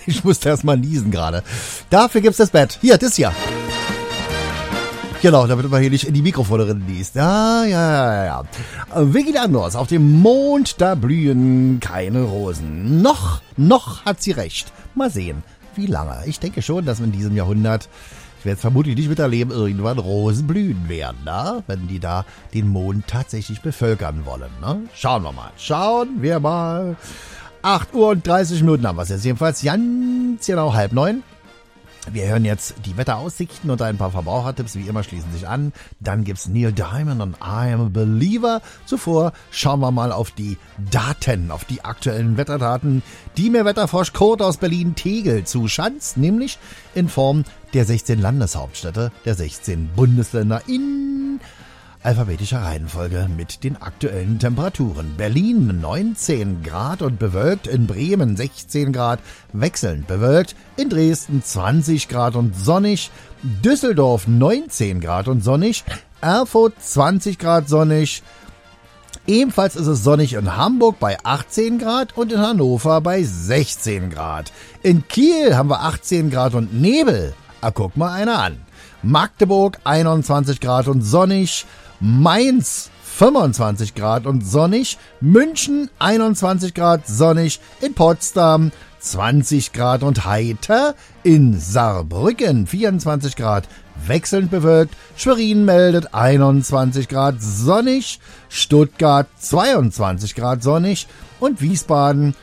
Ich musste erst mal niesen gerade. Dafür gibt's das Bett. Hier, das hier. Genau, damit man hier nicht in die Mikrofone drin liest. Ja. Vicky Leandros, auf dem Mond, da blühen keine Rosen. Noch hat sie recht. Mal sehen, wie lange. Ich denke schon, dass in diesem Jahrhundert, ich werde es vermutlich nicht miterleben, irgendwann Rosen blühen werden, ne? Wenn die da den Mond tatsächlich bevölkern wollen. Ne? Schauen wir mal. 8 Uhr und 30 Minuten haben wir es jetzt. Jedenfalls ganz genau 8:30. Wir hören jetzt die Wetteraussichten und ein paar Verbrauchertipps, wie immer, schließen sich an. Dann gibt's Neil Diamond und I Am a Believer. Zuvor schauen wir mal auf die Daten, auf die aktuellen Wetterdaten, die mir Wetterfrosch Kurt aus Berlin-Tegel zuschanzt, nämlich in Form der 16 Landeshauptstädte, der 16 Bundesländer in alphabetischer Reihenfolge mit den aktuellen Temperaturen. Berlin 19 Grad und bewölkt, in Bremen 16 Grad, wechselnd bewölkt, in Dresden 20 Grad und sonnig, Düsseldorf 19 Grad und sonnig, Erfurt 20 Grad sonnig, ebenfalls ist es sonnig in Hamburg bei 18 Grad und in Hannover bei 16 Grad. In Kiel haben wir 18 Grad und Nebel. Guck mal einer an. Magdeburg 21 Grad und sonnig, Mainz 25 Grad und sonnig, München 21 Grad sonnig, in Potsdam 20 Grad und heiter, in Saarbrücken 24 Grad wechselnd bewölkt, Schwerin meldet 21 Grad sonnig, Stuttgart 22 Grad sonnig und Wiesbaden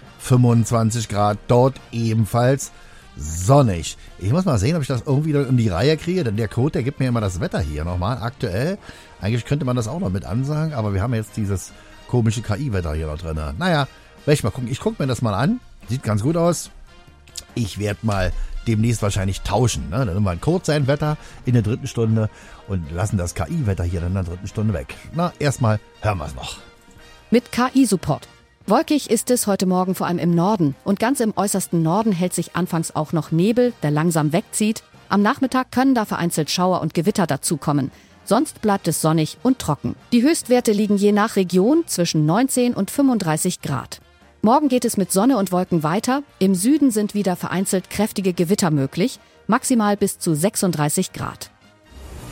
25 Grad, dort ebenfalls sonnig. Ich muss mal sehen, ob ich das irgendwie in die Reihe kriege, denn der Code, der gibt mir immer das Wetter hier nochmal aktuell. Eigentlich könnte man das auch noch mit ansagen, aber wir haben jetzt dieses komische KI-Wetter hier noch drin. Naja, werde ich mal gucken. Ich gucke mir das mal an. Sieht ganz gut aus. Ich werde mal demnächst wahrscheinlich tauschen. Ne? Dann nehmen wir ein Code sein Wetter in der 3. Stunde und lassen das KI-Wetter hier dann in der 3. Stunde weg. Na, erstmal hören wir es noch. Mit KI-Support. Wolkig ist es heute Morgen vor allem im Norden und ganz im äußersten Norden hält sich anfangs auch noch Nebel, der langsam wegzieht. Am Nachmittag können da vereinzelt Schauer und Gewitter dazukommen. Sonst bleibt es sonnig und trocken. Die Höchstwerte liegen je nach Region zwischen 19 und 35 Grad. Morgen geht es mit Sonne und Wolken weiter. Im Süden sind wieder vereinzelt kräftige Gewitter möglich, maximal bis zu 36 Grad.